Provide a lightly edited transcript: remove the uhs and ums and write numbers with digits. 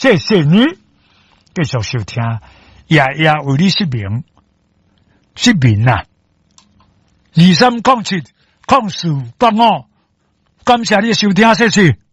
谢谢你，继续收听，爷爷为你失明呐，23070485，感谢你收听，谢谢。